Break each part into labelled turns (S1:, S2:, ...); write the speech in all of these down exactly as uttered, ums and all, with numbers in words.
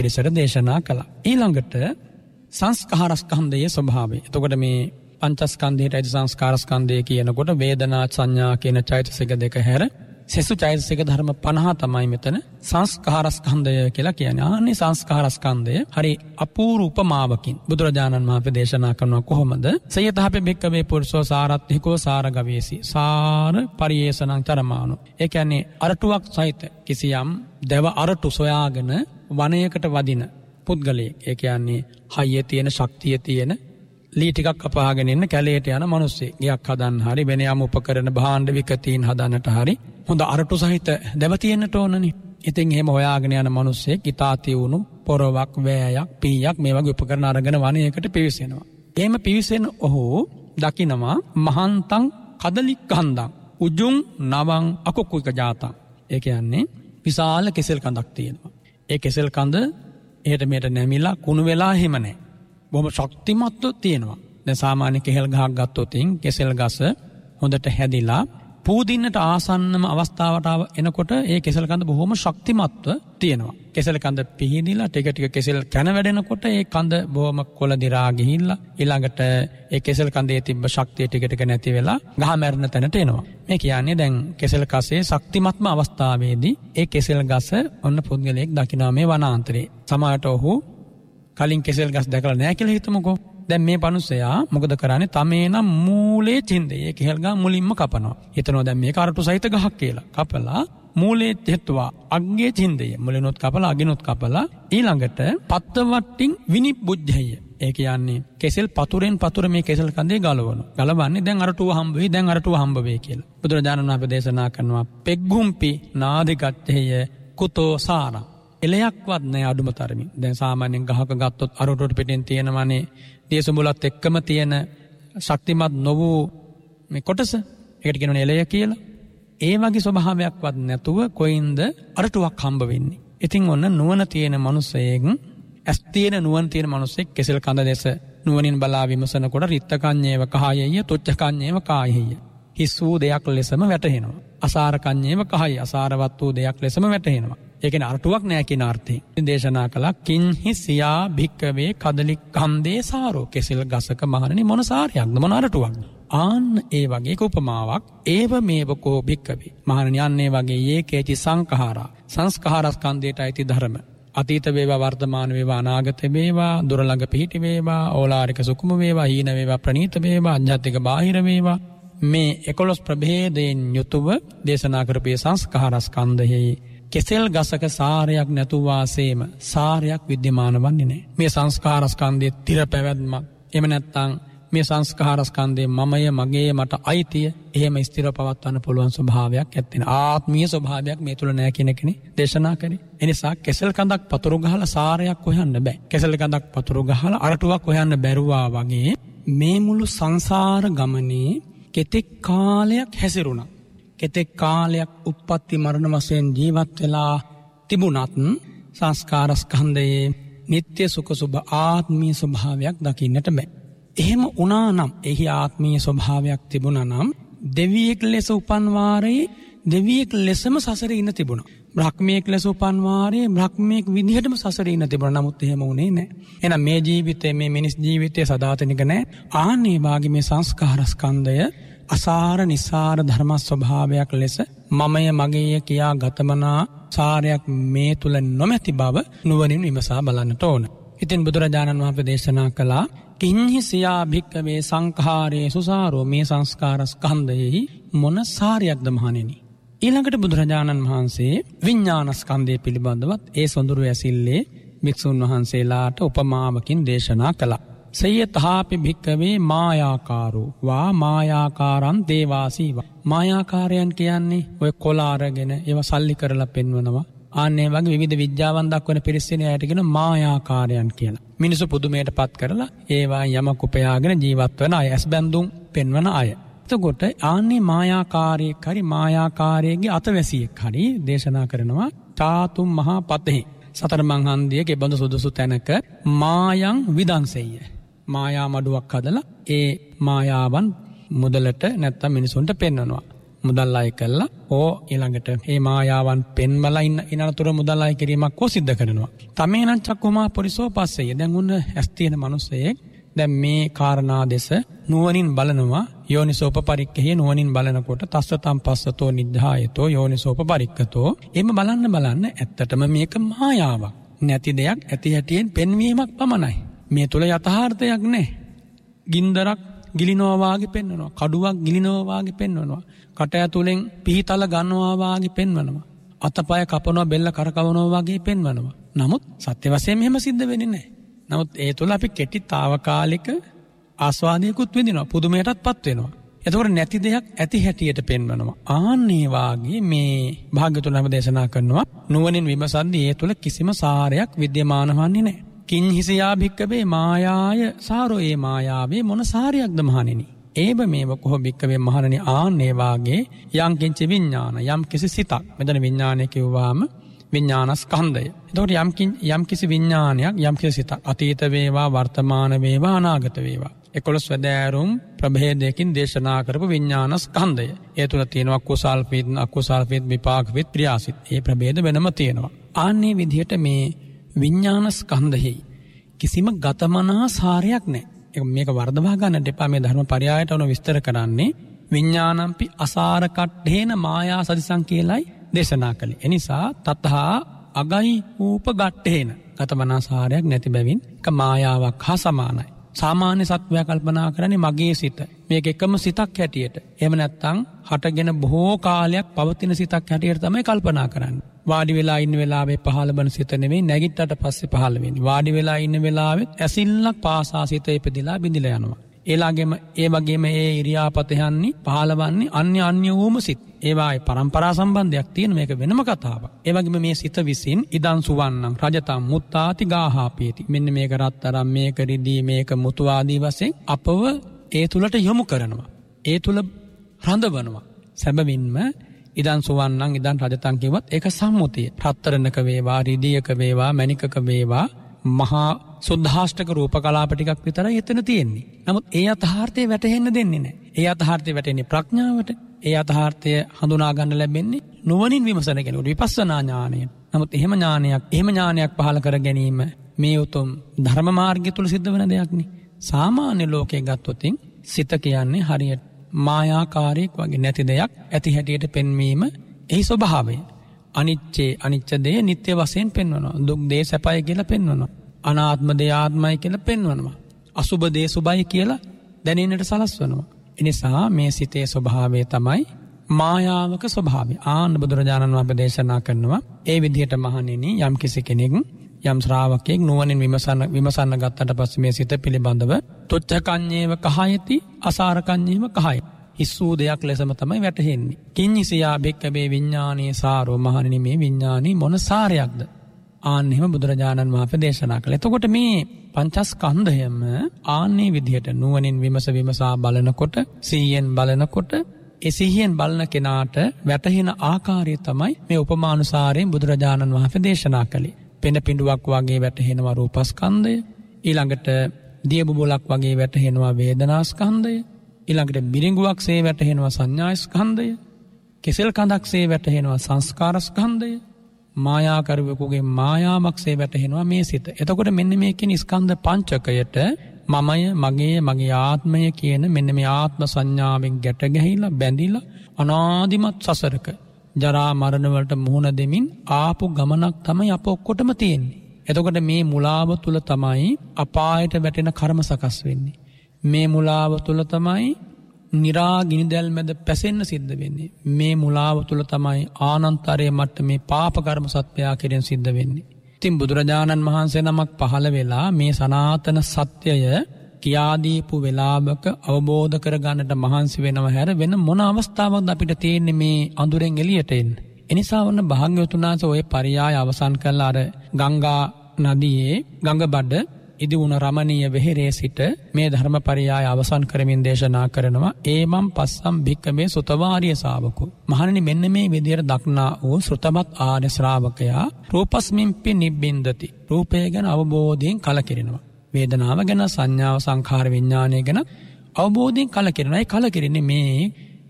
S1: පිරිසට දේශනා කළා. ඊළඟට සංස්කාරස්කන්ධයේ ස්වභාවය. එතකොට මේ පංචස්කන්ධයට අයිති සංස්කාරස්කන්ධය කියනකොට වේදනා සංඥා කියන චෛතසික දෙක හැර සෙසු චෛතසික ධර්ම පනහ තමයි මෙතන සංස්කාරස්කන්ධය කියලා කියන්නේ. ආන්නේ සංස්කාරස්කන්ධය හරි අපූර්ව උපමාවකින් බුදුරජාණන් වහන්සේ දේශනා කරනවා කොහොමද? සයතහපි භික්කවේ පුරුෂෝ සාරත්තිකෝ සාරගවේසි සාර පරියේෂණං චරමානෝ. ඒ කියන්නේ අරටුවක් සහිත කිසියම් දැව අරටු සොයාගෙන වනයේකට වදින පුද්ගලයෙක්. ඒ කියන්නේ හයියේ තියෙන ශක්තිය තියෙන ලී ටිකක් කපාගෙන ඉන්න කැලේට යන මිනිස්සෙක්. ගයක් හදන්න හරි වෙන යම් උපකරණ භාණ්ඩ විකතීන් හදන්නට හරි හොඳ අරටු සහිත දැව තියෙන්නට ඕනනේ. ඉතින් එහෙම හොයාගෙන යන මිනිස්සෙක් ඉතාති වුණු පොරවක් වෑයක් පීයක් මේ වගේ උපකරණ අරගෙන වනයේකට පිවිසෙනවා. එහෙම පිවිසෙන ඔහු දකිනවා මහන්තං කදලික්ඛන්දං උජුං නවං අකුකුක ජාතං. ඒ කියන්නේ විශාල කෙසෙල් කඳක් තියෙනවා. ඒ කෙසෙල් කඳ එහෙට මෙහෙට නැමිලා කුණු වෙලා හිම නැහැ. බොහොම ශක්තිමත්ව තියෙනවා. දැන් සාමාන්‍ය කෙහෙල් ගහක් ගත්තොත් කෙසෙල් ගස හොඳට හැදිලා පූදින්නට ආසන්නම අවස්ථාවට එනකොට ඒ කෙසෙල් කඳ බොහොම ශක්තිමත්ව තියෙනවා. කෙසෙල් කඳ පිහිදිලා ටික ටික කෙසෙල් කන වැඩෙනකොට ඒ කඳ බොහොම කොළ දිරා ගිහිල්ලා ඊළඟට ඒ කෙසෙල් කඳේ තිබ්බ ශක්තිය ටික ටික නැති වෙලා ගහ මැරෙන තැනට එනවා. මේ කියන්නේ දැන් කෙසෙල් කසේ ශක්තිමත්ම අවස්ථාවේදී ඒ කෙසෙල් ගස ඔන්න පුද්ගලයෙක් දකිනවා මේ වනාන්තරේ. සමහරට ඔහු කලින් කෙසෙල් ගස් දැකලා නැහැ කියලා හිතමුකෝ. දැන් මේ පනුස්සයා මොකද කරන්නේ? තමේනම් මූලයේ ඡින්දේ. ඒ කෙහෙල් ගහ මුලින්ම කපනවා. හිතනවා දැන් මේක අරටු සහිත ගහක් කියලා. කපලා මූලයේ තෙත්වා අග්ගේ ඡින්දේ. මුලිනුත් කපලා අගිනුත් කපලා ඊළඟට පත්තවට්ටින් විනිබ්බුජ්ජය. ඒ කියන්නේ කෙසෙල් පතුරෙන් පතුර මේ කෙසෙල් කඳේ ගලවනවා. ගලවන්නේ දැන් අරටුව හම්බ වෙයි දැන් අරටුව හම්බ වෙයි කියලා. බුදුරජාණන් වහන්සේ දේශනා කරනවා පෙග්ගුම්පි නාදිකත්තේය කුතෝ සාරා. එලයක්වත් නෑ අඩුම තරමින්. දැන් සාමාන්‍යයෙන් ගහක ගත්තොත් අරටුවට පිටින් තියෙනවනේ දියසුඹුලත් එක්කම තියෙන ශක්තිමත් නොවූ මේ කොටස. ඒකට කියනවනේ එලය කියලා. ඒ වගේ ස්වභාවයක්වත් නැතුව කොයින්ද අරටුවක් හම්බ වෙන්නේ. ඉතින් ඔන්න නුවණ තියෙන මිනිසෙක් ඇස් තියෙන නුවණ තියෙන මිනිසෙක් කෙසෙල් කඳ දැස නුවණින් බලා විමසනකොට රිත්තකඤ්ඤේව කහයෙය තුච්ඡකඤ්ඤේව කායෙය. හිස් වූ දෙයක් ලෙසම වැටහෙනවා. අසාරකඤ්ඤේව කහයි අසාරවත් වූ දෙයක් ලෙසම වැටහෙනවා. ඒ කියන්නේ අරටුවක් නෑ කියන අර්ථයෙන් දේශනා කළා. කිංහි සියා භික්කවේ කදලික්ඛන්දේ සාරෝ. කෙසෙල් ගසක මහණනි මොන සාරයක්ද මොන අරටුවක්ද? ආන්න ඒ වගේ උපමාවක් ඒව මේවකෝ භික්කවේ. මහණනි අන්නේ වගේ ඒකේචි සංඛාරා සංස්කාරස්කන්ධයට අයිති ධර්ම. අතීත වේවා වර්තමාන වේවා අනාගත වේවා දුර ළඟ පිහිටි වේවා ඕලාරික සුකුම වේවා හීන වේවා ප්‍රනීත වේවා අඤ්ඤාතික බාහිර වේවා මේ එකොළොස් ප්‍රභේදයෙන් යුතුව දේශනා කරපේ සංස්කාරස්කන්ධයේ කෙසෙල් ගසක සාරයක් නැතු වාසේම සාරයක් විද්‍යමාන වන්නේ නැහැ. මේ සංස්කාරස්කන්ධයේ තිර පැවැත්මක් එහෙම නැත්නම් මේ සංස්කාරස්කන්ධයේ මමය මගේ මට අයිතිය එහෙම ස්ථිර පවත්වන්න පුළුවන් ස්වභාවයක් ඇත්තේ. ආත්මීය ස්වභාවයක් මේ තුල නැහැ කියන එකනේ දේශනා කරේ. ඒ නිසා කෙසෙල් කඳක් පතුරු ගහලා සාරයක් හොයන්න බෑ. කෙසෙල් කඳක් පතුරු ගහලා අරටුවක් හොයන්න බැරුවා වගේ මේ මුළු සංසාර ගමනේ කෙතෙක් කාලයක් හැසිරුණා. කෙතෙක් කාලයක් උප්පත්ති මරණ වශයෙන් ජීවත් වෙලා තිබුණත් සංස්කාරස්කන්ධයේ නিত্য සුඛ සුභ ආත්මීය ස්වභාවයක් දකින්නට බෑ. එහෙම වුණා නම් එහි ආත්මීය ස්වභාවයක් තිබුණා නම් දෙවියෙක් ලෙස උපන් වාරේ දෙවියෙක් ලෙසම සසරේ ඉන්න තිබුණා. බ්‍රහ්මයෙක් ලෙස උපන් වාරේ බ්‍රහ්මයෙක් විදිහටම සසරේ ඉන්න තිබුණා. නමුත් එහෙම වුණේ නැහැ. එහෙනම් මේ ජීවිතේ මේ මිනිස් ජීවිතේ සදාතනික නැහැ. ආන්නේ වාගේ මේ සංස්කාරස්කන්ධය අසාර නිසාර ධර්ම ස්වභාවයක් ලෙස මමය මගේය කියා ගතමනා සාරයක් මේ තුල නොමැති බව නුවණින් විමසා බලන්නට ඕන. ඉතින් බුදුරජාණන් වහන්සේ දේශනා කළා කිංහි සියා භික්කවේ සංඛාරේ සුසාරෝ. මේ සංස්කාරස්කන්ධයෙහි මොන සාරයක්ද මහණෙනි? ඊළඟට බුදුරජාණන් වහන්සේ විඥානස්කන්ධය පිළිබඳවත් ඒ සොඳුරු ඇසිල්ලේ භික්ෂුන් වහන්සේලාට උපමාවකින් දේශනා කළා. සයතහාපි භික්කවේ මායාකාරෝ වා මායාකාරං දේවාසීවා. මායාකාරයන් කියන්නේ ඔය කොළ අරගෙන ඒවා සල්ලි කරලා පෙන්වනවා. ආන්නේ වගේ විවිධ විද්‍යාවන් දක්වන පිරිසෙන අයට කියන මායාකාරයන් කියලා. මිනිසු පුදුමයටපත් කරලා ඒවා යමක උපයාගෙන ජීවත් වෙන අය, ඇස් බැඳුම් පෙන්වන අය. එතකොට ආන්නේ මායාකාරයෙක් හරි මායාකාරයෙක්ගේ අතවැසියෙක් හරි දේශනා කරනවා චාතුම් මහා පතෙහි. සතර මං හන්දියේ බඳු සුදුසු තැනක මායං විදංසෙය. මායා මඩුවක් හදලා ඒ මායාවන් මුදලට නැත්තම් මිනිසුන්ට පෙන්වනවා. මුදල් අය කළා ඕ ඊළඟට මේ මායාවන් පෙන්වලා ඉන්න ඉනතුර මුදල් අය කිරීමක් කො සිද්ධ කරනවා. තමේනං චක්කුමා පුරිසෝ පස්සේ. දැන් උන්න ඇස් තියෙන මිනිස්සෙක් දැන් මේ කාරණා දෙස නුවණින් බලනවා. යෝනිසෝපපරික්ඛේ නුවණින් බලනකොට තස්සතම් පස්සතෝ නිද්ධායතෝ යෝනිසෝපපරික්ඛතෝ. එimhe බලන්න බලන්න ඇත්තටම මේක මායාවක්. නැති දෙයක් ඇති හැටියෙන් පෙන්වීමක් පමණයි. මේ තුල යථාර්ථයක් නැහැ. ගින්දරක් ගිලිනවා වාගේ පෙන්වනවා. කඩුවක් ගිලිනවා වාගේ පෙන්වනවා. කට ඇතුලෙන් පිහිතල ගන්නවා වාගේ පෙන්වනවා. අතපය කපනවා බෙල්ල කරකවනවා වාගේ පෙන්වනවා. නමුත් සත්‍ය වශයෙන් මෙහෙම සිද්ධ වෙන්නේ නැහැ. නමුත් ඒ තුල අපි කෙටි తాවකාලික ආස්වාදයකුත් විඳිනවා. පුදුමයටත්පත් වෙනවා. එතකොට නැති දෙයක් ඇති හැටියට පෙන්වනවා. ආන්නේ වාගේ මේ භාග්‍යතුන් වහන්සේ දේශනා කරනවා නුවණින් විමසද්දී ඒ තුල කිසිම සාරයක් විද්‍යමාන වන්නේ නැහැ. කිං හිසියා භික්කවේ මායාය සාරෝ ඒ මායාවේ මොන සාරයක්ද මහණෙනි? ඒබ මේව කොහ භික්කවේ මහණෙනි ආන්නේ වාගේ යම් කිංච විඥාන යම් කිසි සිතක්. මෙතන විඥානය කියුවාම විඥානස්කන්ධය. එතකොට යම් යම් කිසි විඥානයක් යම් කිසි සිතක් අතීත වේවා වර්තමාන වේවා අනාගත වේවා එකොළොස් වැදෑරුම් ප්‍රභේදයකින් දේශනා කරපු විඥානස්කන්ධය. ඒ තුල තියෙනවා කුසල් පිට අකුසල් පිට විපාක පිට ක්‍රියාසිත. ඒ ප්‍රභේද වෙනම තියෙනවා. ආන්නේ විදිහට මේ විඥානස්කන්ධෙහි කිසිම ගතමනා සාරයක් නැහැ. මේක වර්ධවා ගන්නට එපා. මේ ධර්ම පරයයට උන විස්තර කරන්නේ විඥානම්පි අසාර කට්ඨේන මායා සදිසං කියලායි දේශනා කළේ. එනිසා තතහා අගයි ූපගට්ඨේන ගතමනා සාරයක් නැති බැවින් එක මායාවක් හා සමානයි. සාමාන්‍ය සත්වයා කල්පනා කරන්නේ මගේ සිත. මේක එකම සිතක් හැටියට. එහෙම නැත්නම් හටගෙන බොහෝ කාලයක් පවතින සිතක් හැටියට තමයි කල්පනා කරන්නේ. වාඩි වෙලා ඉන්න වෙලාවේ පහළ බන සිත නෙවෙයි නැගිට්ටට පස්සේ පහළ වෙන්නේ. වාඩි වෙලා ඉන්න වෙලාවෙත් ඇසිල්ලක් පාසා සිත ඉපදිලා බිඳිලා යනවා. ඒලාගෙම ඒ වගේම ඒ ඉරියාපත යන්නේ පහළවන්නේ අන්‍ය අන්‍ය වූම සිත්. ඒවායි පරම්පරා සම්බන්ධයක් තියෙන මේක වෙනම කතාවක්. ඒ වගේම මේ සිත විසින් ඉදන් සුවන්නං රජතම් මුත්තාති ගාහාපේති. මෙන්න මේක රත්තරම් මේක රිදී මේක මුතු ආදී වශයෙන් අපව ඒ තුලට යොමු කරනවා. ඒ තුල රඳවනවා. සැබවින්ම ඉදන් සුවන්නං ඉදන් රජතම් කියවත් ඒක සම්මුතිය. රත්තරණක වේවා රිදීයක වේවා මණිකක වේවා මහා සුද්ධාෂ්ටක රූප කලාප ටිකක් විතරයි එතන තියෙන්නේ. නමුත් ඒ යථාර්ථය වැටහෙන්න දෙන්නේ නැහැ. ඒ යථාර්ථය වැටෙන්නේ ප්‍රඥාවට. ඒ යථාර්ථය හඳුනා ගන්න ලැබෙන්නේ නුවණින් විමසන කෙනෙකුට විපස්සනා ඥාණයෙන්. නමුත් එහෙම ඥානයක් එහෙම ඥානයක් පහළ කර ගැනීම මේ උතුම් ධර්ම මාර්ගය තුල සිද්ධ වෙන දෙයක් නේ. සාමාන්‍ය ලෝකයේ ගත්තොත් සිත කියන්නේ හරියට මායාකාරයක් වගේ නැති දෙයක් ඇති හැටියට පෙන්වීම එහි ස්වභාවය. අනිච්චේ අනිච්ච දේ නිට්ටය වශයෙන් පෙන්වනවා. දුක් දේ සැපයි කියලා පෙන්වනවා. අනාත්ම දේ ආත්මයි කියලා පෙන්වනවා. අසුබ දේ සුබයි කියලා දැනෙන්නට සලස්වනවා. එනිසා මේ සිතේ ස්වභාවය තමයි මායාවක ස්වභාවය. ආන්න බුදුරජාණන් වහන්සේ දේශනා කරනවා ඒ විදිහට මහණෙනි යම් කිසි කෙනෙක් යම් ශ්‍රාවකෙක් නුවණින් විමසන විමසන්න ගත්තට පස්සේ මේ සිත පිළිබඳව තුච්ඡ කඤ්ඤේව කහයති අසාර කඤ්ඤේව කහයති. හිස්සූ දෙයක් ලෙසම තමයි වැටහෙන්නේ. කිඤ්ඤිසියා භික්ඛවේ විඥානීය සාරෝ මහණෙනි මේ විඥානී මොන සාරයක්ද? ආන්න එහෙම බුදුරජාණන් වහන්සේ දේශනා කළා. එතකොට මේ පංචස්කන්ධයම ආන්නේ විදිහට නුවණින් විමස විමසා බලනකොට සිහියෙන් බලනකොට ඒ සිහියෙන් බලන කෙනාට වැටහෙන ආකාරය තමයි මේ උපමානුසාරයෙන් බුදුරජාණන් වහන්සේ දේශනා කළේ. පෙන පිඬුවක් වගේ වැටහෙනවා රූපස්කන්ධය. ඊළඟට දිය බුබුලක් වගේ වැටහෙනවා වේදනාස්කන්ධය. ඊළඟට බිරිඟුවක්සේ වැටහෙනවා සංඥාස්කන්ධය. කෙසෙල් කඳක්සේ වැටහෙනවා සංස්කාරස්කන්ධය. මායාකරුවෙකුගේ මායාවක්සේ වැටහෙනවා මේ සිත. එතකොට මෙන්න මේ කියන ස්කන්ධ පංචකයට මමය මගේ මගේ ආත්මය කියන මෙන්න මේ ආත්ම සංඥාවෙන් ගැට ගැහිලා බැඳිලා අනාදිමත් සසරක ජරා මරණ වලට මුහුණ දෙමින් ආපු ගමනක් තමයි අප ඔක්කොටම තියෙන්නේ. එතකොට මේ මුලාව තුල තමයි අපායට වැටෙන කර්ම සකස් වෙන්නේ. මේ මුලාව තුල තමයි නිරා ගිනිදැල් මැද පැසෙන්න සිද්ධ වෙන්නේ. මේ මුලාව තුල තමයි ආනන්තරයේ මට්ටමේ පාප කර්ම සත්‍යය කෙරෙන් සිද්ධ වෙන්නේ. ඉතින් බුදුරජාණන් වහන්සේ නමක් පහළ වෙලා මේ සනාතන සත්‍යය කියා දීපු වෙලාවක අවබෝධ කරගන්නට මහන්සි වෙනව හැර වෙන මොන අවස්ථාවක්ද අපිට තියෙන්නේ මේ අඳුරෙන් එළියට එන්න. එනිසා වන්න භාග්‍යවතුන් වහන්සේ ওই පරියාය අවසන් කළා අර ගංගා නදියේ ගඟබඩ ඉදි වුණ රමණීය වෙහෙරේ සිට මේ ධර්ම පරියාය අවසන් කරමින් දේශනා කරනවා ඒමම් පස්සම් භික්කමේ සුතවාරිය ශාවකෝ. මහණෙනි මෙන්න මේ විදියට දක්නා වූ ශ්‍රතමත් ආර්ය ශ්‍රාවකයා රූපස්මින්පි නිබ්බින්දති. රූපය ගැන අවබෝධයෙන් කලකිරෙනවා. වේදනාව ගැන සංඥාව සංඛාර විඥානය ගැන අවබෝධයෙන් කලකිරෙනවා. ඒ කලකිරෙන්නේ මේ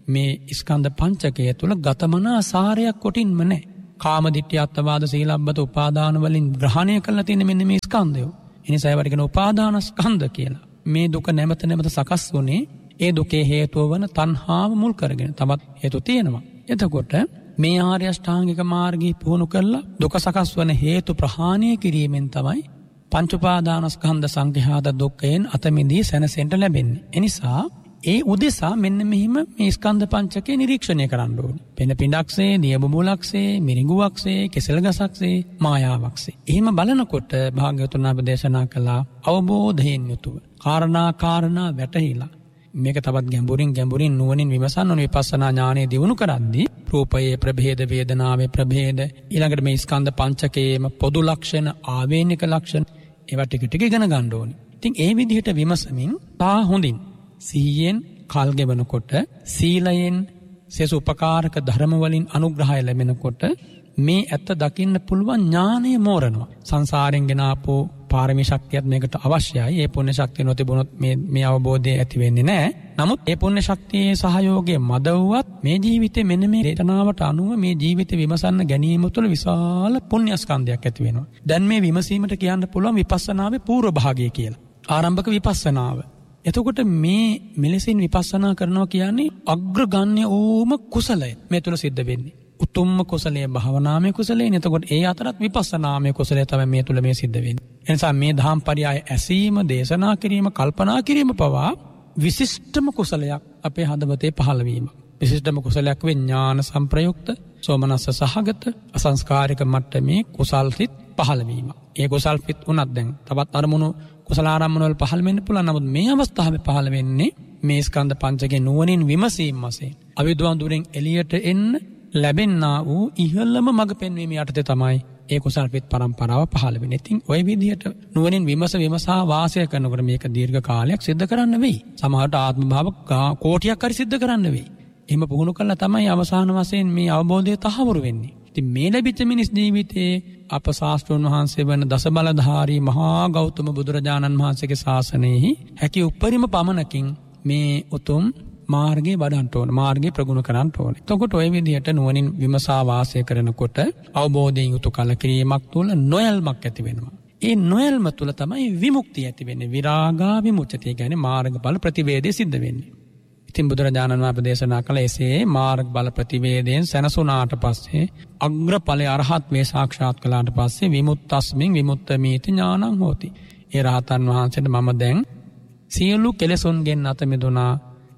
S1: මේ ස්කන්ධ පංචකය තුල ගතමනා සාරයක් කොටින්ම නැහැ. කාම දිට්ඨි අත්වාද සීලබ්බත උපාදාන වලින් ග්‍රහණය කරලා තියෙන මෙන්න මේ ස්කන්ධය. එනිසා ඒවට කියන උපාදාන ස්කන්ධ කියලා. මේ දුක නැමත නැමත සකස් වුනේ ඒ දුකේ හේතුව වන තණ්හාව මුල් කරගෙන. තවත් හේතු තියෙනවා. එතකොට මේ ආර්ය අෂ්ටාංගික මාර්ගය පුහුණු කරලා දුක සකස් වන හේතු ප්‍රහාණය කිරීමෙන් තමයි පංච උපාදානස්කන්ධ සංඛ්‍යාත දුක්ඛයෙන් අත මිදී සැනසෙන්න ලැබෙන්නේ. එනිසා ඒ උදෙසා මෙන්න මෙහිම මේ ස්කන්ධ පංචකය නිරීක්ෂණය කරන්න ඕනේ. පෙන පිඬක්සේ, දියබුබුලක්සේ, මිරිඟුවක්සේ, කෙසෙල් ගසක්සේ, මායාවක්සේ. එහෙම බලනකොට භාග්‍යවතුන් වහන්සේ දේශනා කළා අවබෝධයෙන් යුතුව. කාරණා කාරණා වැටහිලා මේක තවත් ගැඹුරින් ගැඹුරින් නුවණින් විමසන්න ඕනේ. විපස්සනා ඥානය දියුණු කරද්දී රූපයේ ප්‍රභේද, වේදනාවේ ප්‍රභේද, ඊළඟට මේ ස්කන්ධ පංචකයේම පොදු ලක්ෂණ, ආවේනික ලක්ෂණ ඒවා ටික ටික ඉගෙන ගන්න ඕනේ. ඉතින් ඒ විදිහට විමසමින් තා හොඳින් සිහියෙන් කල් ගෙවනකොට, සීලයෙන් සෙසු උපකාරක ධර්ම වලින් අනුග්‍රහය ලැබෙනකොට මේ ඇත්ත දකින්න පුළුවන් ඥානය මෝරනවා. සංසාරයෙන් ගෙන ආපු පාරමී ශක්තියත් මේකට අවශ්‍යයි. ඒ පුණ්‍ය ශක්තිය නොතිබුණොත් මේ මේ අවබෝධය ඇති වෙන්නේ නැහැ. නමුත් ඒ පුණ්‍ය ශක්තියේ සහයෝගය මදවුවත් මේ ජීවිතේ මෙන්න මේ දේශනාවට අනුව මේ ජීවිතේ විමසන්න ගැනීම තුළ විශාල පුණ්‍ය ස්කන්ධයක් ඇති වෙනවා. දැන් මේ විමසීමට කියන්න පුළුවන් විපස්සනාවේ පූර්ව භාගය කියලා. ආරම්භක විපස්සනාව. එතකොට මේ මෙලෙසින් විපස්සනා කරනවා කියන්නේ අග්‍රගණ්‍ය ඕම කුසලය මේ තුල සිද්ධ වෙන්නේ. උතුම්ම කුසලයේ භාවනාමය කුසලයේ. එතකොට ඒ අතරත් විපස්සනාමය කුසලයේ තමයි මේ තුල මේ සිද්ධ වෙන්නේ. එනිසා මේ දහම් පරයය ඇසීම, දේශනා කිරීම, කල්පනා කිරීම පවා විශිෂ්ටම කුසලයක් අපේ හදවතේ පහළ වීම. විශිෂ්ටම කුසලයක් වේ ඥාන සංප්‍රයුක්ත, සෝමනස්ස සහගත, අසංස්කාරික මට්ටමේ කුසල් සිත් පහළ වීම. ඒ කුසල් සිත් උනත් දැන් තවත් අරමුණු කුසල ආරම්මන වල පහළ වෙන්න පුළුවන්. නමුත් මේ අවස්ථාවේ පහළ වෙන්නේ මේ ස්කන්ධ පංචකේ නුවණින් විමසීම වශයෙන්. අවිද්‍යාව දුරෙන් එළියට එන්න ලැබෙන්නා වූ ඉහළම මඟ පෙන්වීම යටතේ තමයි ඒ කුසල් පිට පරම්පරාව පහළ වෙන්නේ. ඉතින් ওই විදිහට නුවණින් විමස විමසා වාසය කරනකොට මේක දීර්ඝ කාලයක් සිද්ධ කරන්න වෙයි. සමහරට ආත්ම භාව කෝටියක් හරි සිද්ධ කරන්න වෙයි. එහෙම පුහුණු කළා තමයි අවසාන වශයෙන් මේ අවබෝධය තහවුරු වෙන්නේ. ඉතින් මේ ලැබිච්ච මිනිස් ජීවිතයේ අප ශාස්ත්‍රඥ වහන්සේ වන දසබලධාරී මහා ගෞතම බුදුරජාණන් වහන්සේගේ ශාසනයෙහි හැකි උපරිම පමණකින් මේ උතුම් මාර්ගයේ වඩන්න ඕන, මාර්ගයේ ප්‍රගුණ කරන්න ඕන. එතකොට ওই විදිහට නුවණින් විමසා වාසය කරනකොට අවබෝධයෙන් යුතු කලකිරීමක් තුළ නොයල්මක් ඇති වෙනවා. ඒ නොයල්ම තුළ තමයි විමුක්තිය ඇති වෙන්නේ. විරාගා විමුක්තිය කියන්නේ මාර්ගඵල ප්‍රතිවේදය සිද්ධ වෙන්නේ. ඉතින් බුදුරජාණන් වහන්සේ දේශනා කළ එසේ මාර්ගඵල ප්‍රතිවේදයෙන් සැනසුණාට පස්සේ අග්‍රඵලයේ අරහත් වේ සාක්ෂාත් කළාට පස්සේ විමුක්තස්මින් විමුක්තමේති ඥානං හෝති. ඒ රහතන් වහන්සේට මම දැන් සියලු කෙලෙසුන්ගෙන් අත මිදුණා,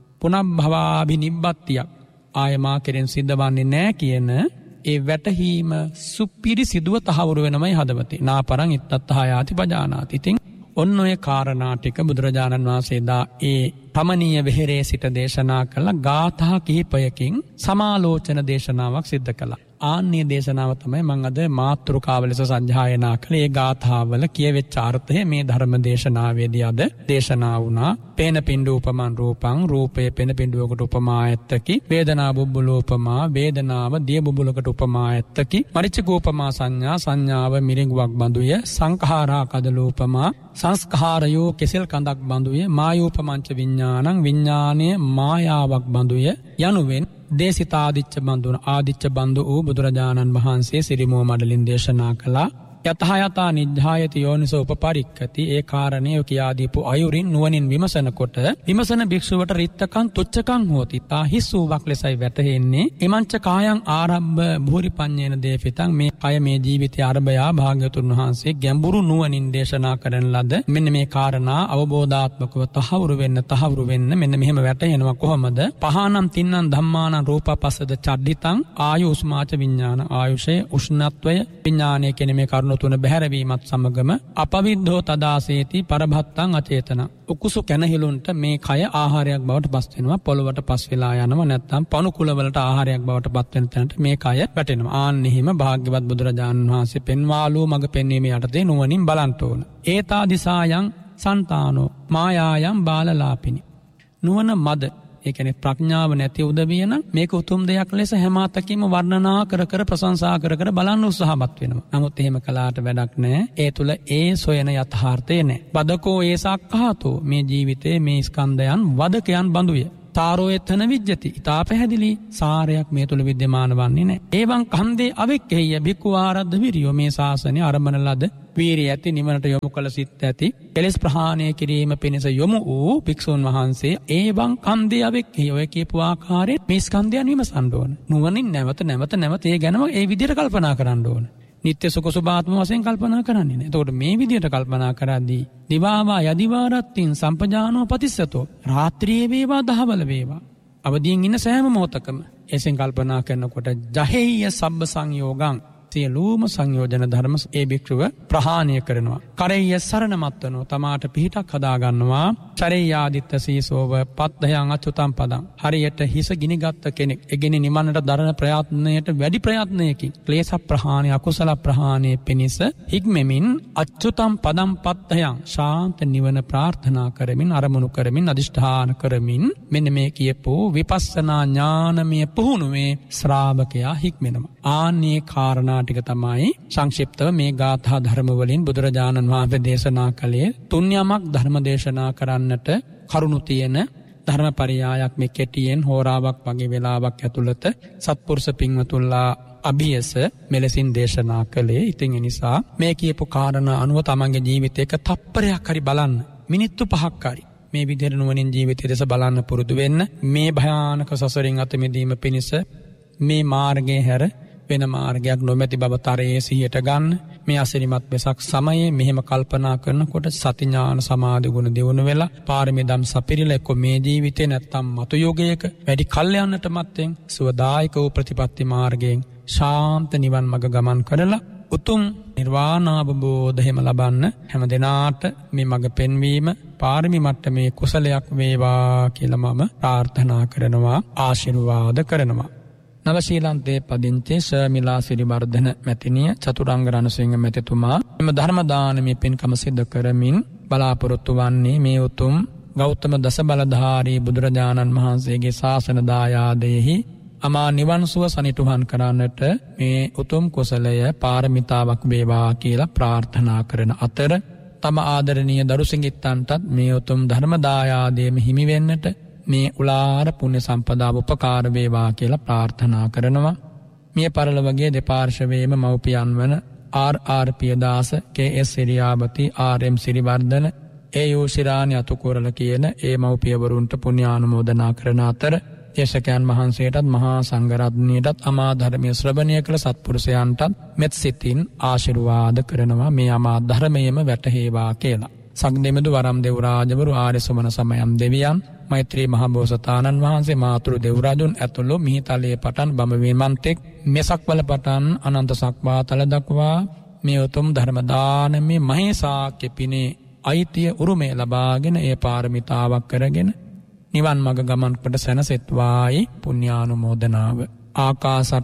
S1: පුනබ්භවාභිනිබ්බත්තියක් ආය මා කෙරෙන් සිද්ධවන්නේ නැහැ කියන ඒ වැටහීම සුපිරිසිදුව තහවුරු වෙනමයි හදවතේ. නාපරං ඉත්තත්හායාති පජානාති. ඉතින් ඔන්න ඔය කාරණා ටික බුදුරජාණන් වහන්සේ දා ඒ පමණීය වෙහෙරේ සිට දේශනා කළ ගාථා කිහිපයකින් සමාලෝචන දේශනාවක් සිද්ධ කළා. ආන්නේ දේශනාව තමයි මම අද මාතෘකාව ලෙස සජ්ජායනා කළේ. ඒ ගාථාවල කියවෙච්ච අර්ථය මේ ධර්ම දේශනාවේදී අද දේශනා වුණා. පේන පිඬු උපමන් රූපං, රූපය පෙන පිඬුවකට උපමා ඇත්තකි. වේදනා බුබ්බුලෝ උපමා, වේදනාව දිය බුබුලකට උපමා ඇත්තකි. මරිච්ච උපමා සංඥා, සංඥාව මිරිඟුවක් බඳුය. සංඛාරා කදලෝ උපමා, සංස්කාරයෝ කෙසෙල් කඳක් බඳුය. මායෝපමංච විඥානං, විඥානය මායාවක් බඳුය යනුවෙන් දේශිතාදිච්ච බඳුන ආදිච්ච බඳු වූ බුදුරජාණන් වහන්සේ සිරිමෝ මඩලින් දේශනා කළා. යතහයතා නිජ්ජායති යෝනිසෝ උපපරික්කති. ඒ කාරණේ කියා දීපු අයුරින් නුවණින් විමසනකොට විමසන භික්ෂුවට රිත්තකං තුච්චකං හෝති. තා හිස් වූවක් ලෙසයි වැටහෙන්නේ. එමංච කායං ආරම්භ භූරිපඤ්ඤේන දේපිතං. මේ කය මේ ජීවිතයේ ආරම්භය භාග්‍යවතුන් වහන්සේ ගැඹුරු නුවණින් දේශනා කරන ලද මෙන්න මේ කාරණා අවබෝධාත්මකව තහවුරු වෙන්න තහවුරු වෙන්න මෙන්න මෙහෙම වැටහෙනවා. කොහොමද? පහනම් තින්නම් ධම්මාන රූපපස්සද චඩ්ඩිතං ආයුස්මාච විඥාන. ආයුෂේ උෂ්ණත්වය විඥානය කියන මේ කරුණ තුන බැහැරවීමත් සමගම අපවිද්ධෝ තදාසේති පරභත්තං අචේතන. උකුසු කැනහිලුන්ට මේ කය ආහාරයක් බවට පස් වෙනවා. පොළවට පස් වෙලා යනවා. නැත්නම් පණුකුල වලට ආහාරයක් බවට පත් වෙන තැනට මේ කය වැටෙනවා. ආන්න එහෙම භාග්‍යවත් බුදුරජාණන් වහන්සේ පෙන්වාලෝ මඟ පෙන්වීම යටතේ නුවණින් බලන්ට ඕන. ඒතා දිසායන් සන්තානෝ මායායන් බාලලාපිනි. නුවණ මද, ඒ කියන්නේ ප්‍රඥාව නැති උදවිය නම් මේක උතුම් දෙයක් ලෙස හැම අතකින්ම වර්ණනා කර කර ප්‍රශංසා කර කර බලන්න උත්සාහවත් වෙනවා. නමුත් එහෙම කළාට වැඩක් නැහැ. ඒ තුල ඒ සොයන යථාර්ථය නැහැ. බදකෝ ඒසක්ඛාතෝ. මේ ජීවිතයේ මේ ස්කන්ධයන් වදකයන් බඳුය. තාරෝ එතන විජ්ජති. ඊතා පැහැදිලි සාරයක් මේ තුල විද්‍යමාන වන්නේ නැහැ. එවං කන්දේ අවික්කේය භික්ඛු ආරද්ධ විරියෝ මේ ශාසනය අරමන ලද වීරිය ඇති නිවනට යොමු කළ සිත් ඇති කෙලෙස් ප්‍රහාණය කිරීම පිණිස යොමු වූ භික්ෂුන් වහන්සේ ඒවං කන්දේ අවික්කේය ඔය කියපු ආකාරයෙන් මේ ස්කන්ධයන් විමසන්න ඕන. නුවණින් නැවත නැවත නැවත ඒ ගැනම ඒ විදිහට කල්පනා කරන්න ඕන. නිත්‍ය සුඛ සුභාත්ම වශයෙන් කල්පනා කරන්නේ නැහැ. එතකොට මේ විදිහට කල්පනා කරද්දී දිවාවා යදිවාරත්තින් සම්පජානෝ පතිස්සතෝ රාත්‍රියේ වේවා දහවල වේවා අවදීන් ඉන්න සෑම මොහොතකම එසෙන් කල්පනා කරනකොට ජහෙය්‍ය සබ්බ සංයෝගං සියලුම සංයෝජන ධර්ම ඒ භික්ෂුව ප්‍රහාණය කරනවා. කරෙය්‍ය සරණ මත්වනෝ තමාට පිහිටක් හදා ගන්නවා. චරේයාදිත්ත සීසෝව පත්තයන් අච්චුතම් පදං හරියට හිස ගිනිගත් කෙනෙක් එගෙන නිමන්නට දරන ප්‍රයත්නයට වැඩි ප්‍රයත්නයකින් ක්ලේශ ප්‍රහාණය අකුසල ප්‍රහාණය පිණිස හික්මෙමින් අච්චුතම් පදම් පත්තයන් ශාන්ත නිවන ප්‍රාර්ථනා කරමින් අරමුණු කරමින් අදිෂ්ඨාන කරමින් මෙන්න මේ කියපෝ විපස්සනා ඥානමය පුහුණුවේ ශ්‍රාවකයා හික්මෙනවා. ආන්නේ කාරණා ටික තමයි සංක්ෂිප්තව මේ ගාථා ධර්ම වලින් බුදුරජාණන් වහන්සේ දේශනා කළේ. තුන් යමක් ධර්ම දේශනා කරන්නට කරුණු තියෙන ධර්ම පරියායක් මේ කෙටියෙන් හෝරාවක් වගේ වෙලාවක් ඇතුළත සත්පුරුෂ පින්වතුන්ලා අභියස මෙලෙසින් දේශනා කළේ. ඉතින් ඒ නිසා මේ කියපු කාරණා අනුව තමන්ගේ ජීවිතයක තප්පරයක් හරි බලන්න, මිනිත්තු පහක් හරි මේ විදිහට නුවණින් ජීවිතය දෙස බලන්න පුරුදු වෙන්න. මේ භයානක සසරින් අත මිදීම පිණිස මේ මාර්ගයේ හැර වෙන මාර්ගයක් නොමැති බව තරයේ සිහියට ගන්න. මේ අසිරිමත් වෙසක් සමයේ මෙහෙම කල්පනා කරනකොට සති ඥාන සමාධි ගුණ දියුණු වෙලා පාරමී ධම් සපිරිලා එක්ක මේ ජීවිතේ නැත්තම් මතු යෝගයක වැඩි කල් යන්නට මත්තෙන් සුවදායක වූ ප්‍රතිපත්ති මාර්ගයෙන් ශාන්ත නිවන් මඟ ගමන් කරලා උතුම් නිර්වාණ අවබෝධයම ලබන්න හැම දිනාට මේ මඟ පෙන්වීම පාරමී මට්ටමේ කුසලයක් වේවා කියලා මම ප්‍රාර්ථනා කරනවා, ආශිර්වාද කරනවා. නවශීලන්තේ පදිංචේ ශර්මිලා සිරිවර්ධන මැතිණිය චතුරංග රණසිංහ මැතිතුමා මෙම ධර්ම දානමය පින්කම සිද්ධ කරමින් බලාපොරොත්තු වන්නේ මේ උතුම් ගෞතම දස බලධාරී බුදුරජාණන් වහන්සේගේ ශාසන දායාදයෙහි අමා නිවන් සුව සනිටුහන් කරන්නට මේ උතුම් කුසලය පාරමිතාවක් වේවා කියලා ප්‍රාර්ථනා කරන අතර තම ආදරණීය දරු සිඟිත්තන්ටත් මේ උතුම් ධර්ම දායාදයේම හිමි වෙන්නට මේ උලාර පුණ්‍ය සම්පදාව උපකාර වේවා කියලා ප්‍රාර්ථනා කරනවා. මිය පරලොවගේ දෙපාර්ශවයේම මව්පියන් වන R R Piyadasa, K S සිරියාබති, R M Siriwardena, A you Shirani අතුකුරල කියන ඒ මව්පියවරුන්ට පුණ්‍යානුමෝදනා කරන අතර දේශකයන් වහන්සේටත් මහා සංඝරත්නයටත් අමා ධර්මයේ ශ්‍රවණය කළ සත්පුරුෂයන්ටත් මෙත් සිතින් ආශිර්වාද කරනවා මේ අමා ධර්මයේම වැටහේවා කියලා. සග්දෙමෙදු වරම් දෙව් රාජවරු ආර්ය සමන සමයම් දෙවියන් මෛත්‍රී මහ බෝසතාණන් වහන්සේ මාතෘ දෙව් රජුන් ඇතුළු මිහිතලයේ පටන් බඹවිමන්තෙක් මෙසක්වල පටන් අනන්ත සක්වාතල දක්වා මේ උතුම් ධර්ම දානමේ මහේසාක්‍ය පිනේ අයිතිය උරුමය ලබාගෙන ඒ පාරමිතාවක් කරගෙන නිවන් මඟ ගමන් කොට සැනසෙත්වායි පුණ්‍යානුමෝදනාව. ආකාසට්ටා